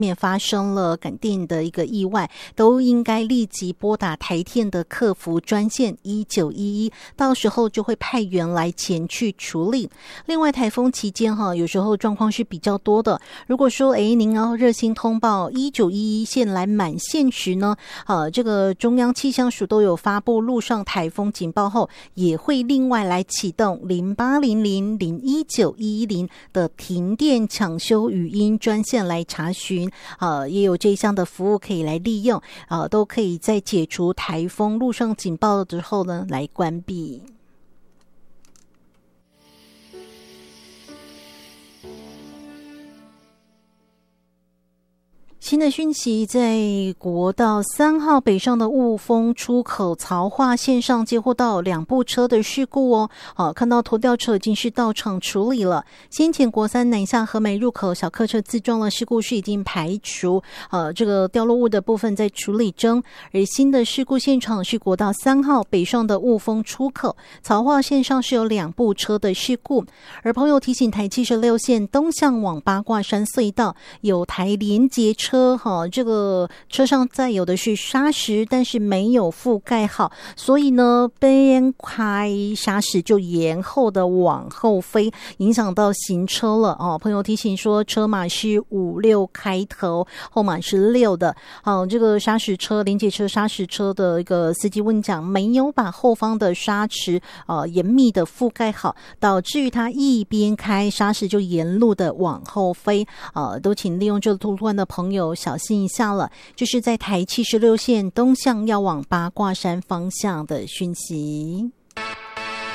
面发生了感电的一个意外，都应该立即拨打台电的客服专线1911，到时候就会派员来前去处理。另外台风期间有时候状况是比较多的，如果说您要热心通报1911线来满线时呢，这个中央气象署都有发布陆上台风警报后，也会另外来启动0800019110的停电抢修语音专线来查询，也有这一项的服务可以来利用，都可以在解除台风陆上警报之后呢来关闭。新的讯息，在国道3号北上的雾峰出口曹化线上接获到2部车的事故哦。看到头吊车已经是到场处理了。先前国3南下和美入口小客车自撞了事故是已经排除，这个掉落物的部分在处理中。而新的事故现场是国道3号北上的雾峰出口曹化线上是有2部车的事故。而朋友提醒，台76线东向往八卦山隧道有台连结车，这个车上载有的是砂石，但是没有覆盖好，所以呢边开砂石就延后的往后飞，影响到行车了朋友提醒说，车码是56开头，后码是6的。这个砂石车连结车砂石车的一个司机问讲，没有把后方的砂石严密的覆盖好，导致于他一边开砂石就沿路的往后飞。都请利用这路段的朋友小心一下了，就是在台76线东向要往八卦山方向的讯息。